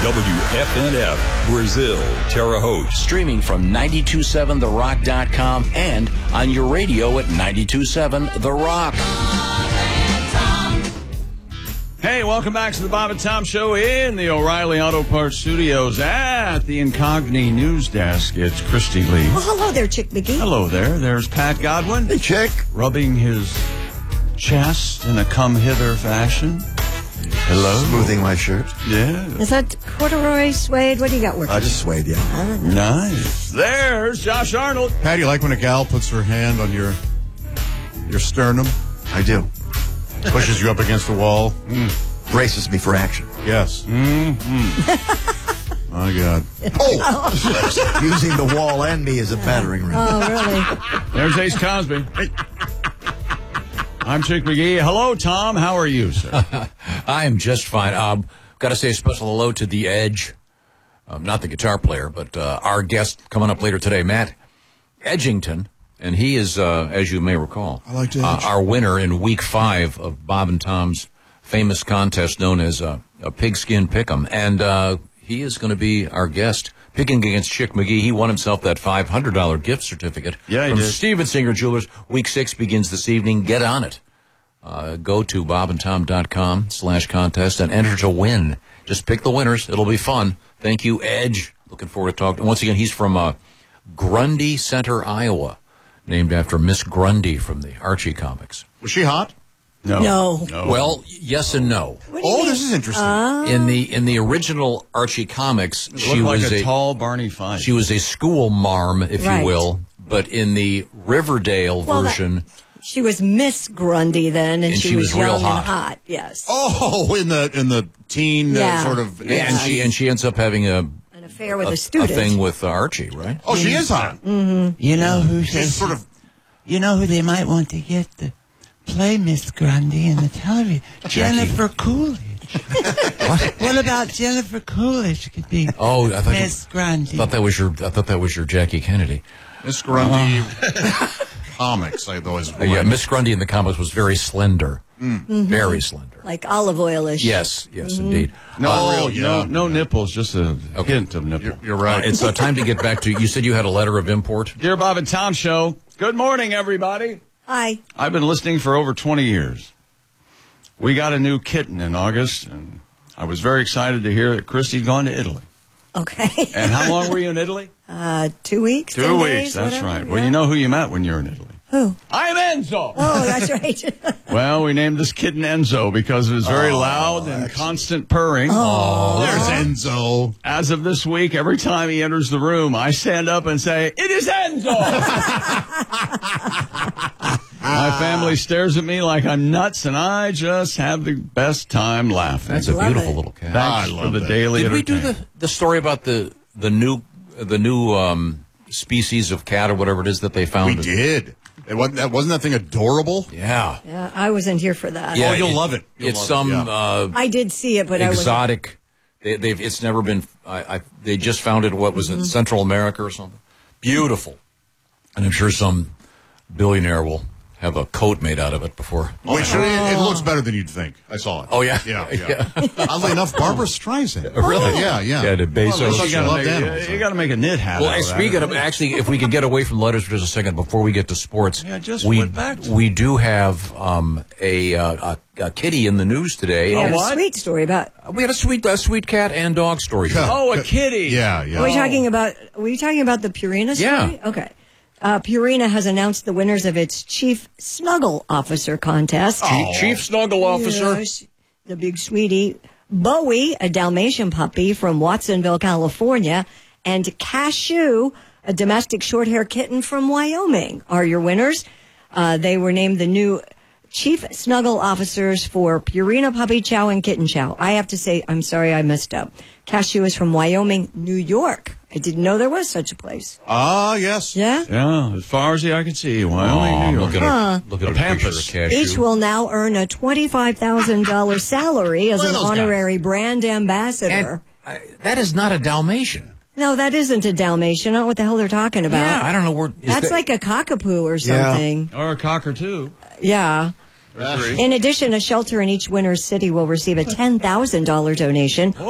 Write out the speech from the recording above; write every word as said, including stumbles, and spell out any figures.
W F N F, Brazil, Terre Haute. Streaming from nine two seven the rock dot com and on your radio at nine two seven The Rock. Hey, welcome back to the Bob and Tom Show in the O'Reilly Auto Parts Studios at the Incogni News Desk. It's Christy Lee. Oh, hello there, Chick McGee. Hello there. There's Pat Godwin. Hey, Chick. Rubbing his chest in a come-hither fashion. Hello. Smoothing my shirt. Yeah. Is that corduroy, suede? What do you got working? I just swayed, yeah. Nice. There's Josh Arnold. Pat, you like when a gal puts her hand on your your sternum? I do. Pushes you up against the wall? Mm. Braces me for action. Yes. Mm-hmm. My God. Oh! Using the wall and me as a battering ram. Oh, really? There's Ace Cosby. I'm Chick McGee. Hello, Tom. How are you, sir? I am just fine. Um, got to say a special hello to The Edge. Um, not the guitar player, but uh, our guest coming up later today, Matt Edgington. And he is, uh, as you may recall, I like to uh, edge. our winner in week five of Bob and Tom's famous contest known as uh, a Pigskin Pick'em. And uh, he is going to be our guest picking against Chick McGee. He won himself that five hundred dollars gift certificate yeah, from did. Steven Singer Jewelers. Week six begins this evening. Get on it. Uh, go to bobandtom.com slash contest and enter to win. Just pick the winners. It'll be fun. Thank you, Edge. Looking forward to talking. Once again, he's from uh, Grundy Center, Iowa, named after Miss Grundy from the Archie comics. Was she hot? No. No. no. Well, yes and no. What do you Oh, mean? this is interesting. Uh, In the in the original Archie comics, Looked she like was a, a tall Barney Fife. she was a school marm, if Right. you will. But in the Riverdale Well, that- version, she was Miss Grundy then, and, And she, she was, was real young hot. and hot. Yes. Oh, in the in the teen Yeah. uh, sort of. yeah, and she and she ends up having a An affair with a, a, a student. thing with uh, Archie, right? Oh, she is hot. You know who She's says, sort of. you know who they might want to get to play Miss Grundy in the television? Jennifer Coolidge. what? What about Jennifer Coolidge could be Oh, I thought, Miss you, Grundy? I thought that was your I thought that was your Jackie Kennedy. Miss Grundy comics, I always. Uh, yeah, Miss Grundy in the comics was very slender, very slender. Like olive oil-ish. Yes, yes, indeed. no, Oh, real, yeah. no, no nipples, just a Okay. hint of nipple. You're, you're Uh, right. it's uh, time to get back to. You said you had a letter of import. Dear Bob and Tom Show, good morning, everybody. Hi. I've been listening for over twenty years. We got a new kitten in August, and I was very excited to hear that Christy'd gone to Italy. Okay. And how long were you in Italy? uh, two weeks? Two ten weeks, days, that's whatever, right. Well, yeah. you know who you met when you were in Italy. Who? I'm Enzo. Oh, that's right. Well, we named this kitten Enzo because of his very Oh, loud and excellent. constant purring. Oh. There's Enzo. As of this week, every time he enters the room, I stand up and say, "It is Enzo!" My family stares at me like I'm nuts, and I just have the best time laughing. That's a Love beautiful it. little cat. Thanks I for love the that. daily Did we do entertainment. the, the story about the the new the new um, species of cat or whatever it is that they found? We did. It wasn't that wasn't that thing adorable? Yeah. Yeah, I wasn't here for that. Yeah, Oh, you'll love it. You'll it's love some it, yeah. uh, I did see it, but I was exotic. They, they've. It's never been. I, I. They just found it. What was it? Central America or something. Beautiful, and I'm sure some billionaire will have a coat made out of it before. Oh, it, sure, it, it looks better than you'd think. I saw it. Oh, yeah? yeah, yeah. Oddly enough, Barbara Streisand. Really? Yeah, yeah. Yeah, the Bezos. Well, You you gotta, love make, animals, you, you gotta make a knit hat. Well, out and of that. speaking of, actually, if we could get away from letters for just a second before we get to sports, Yeah, just we went back to- we do have um, a, uh, a a kitty in the news today. we had And a what? sweet story about. we had a sweet a sweet cat and dog story. Oh, a kitty. Yeah, yeah. Are we talking about? Were you talking about the Purina story? Yeah. Okay. Uh, Purina has announced the winners of its Chief Snuggle Officer contest. Chief, Chief Snuggle Officer. Yes, the big sweetie. Bowie, a Dalmatian puppy from Watsonville, California, and Cashew, a domestic short-hair kitten from Wyoming, are your winners. Uh, they were named the new Chief Snuggle Officers for Purina Puppy Chow and Kitten Chow. I have to say, I'm sorry I messed up. Cashew is from Wyoming, New York. I didn't know there was such a place. Ah, yes. Yeah? Yeah, as far as the eye can see, Wyoming, Oh, New look York. at Huh. a, look at The a picture of Pampas. Cashew. Each will now earn a twenty-five thousand dollars salary as Look an at those guys. honorary brand ambassador. And, uh, that is not a Dalmatian. No, that isn't a Dalmatian. I don't know what the hell they're talking about. Yeah, I don't know where. is That's that- like a cockapoo or something. Or a cockatoo. Yeah. Or three. In addition, a shelter in each winner's city will receive a ten thousand dollars donation